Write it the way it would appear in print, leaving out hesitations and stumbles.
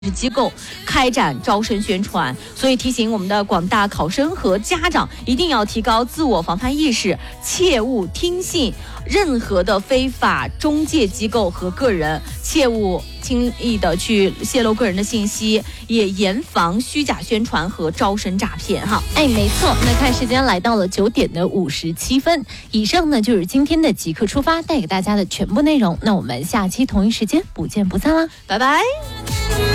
机构开展招生宣传，所以提醒我们的广大考生和家长一定要提高自我防范意识，切勿听信任何的非法中介机构和个人，切勿轻易的去泄露个人的信息，也严防虚假宣传和招生诈骗哈。 没错。那看时间来到了9点的57分，以上呢就是今天的即刻出发带给大家的全部内容。那我们下期同一时间不见不散啦， 拜拜。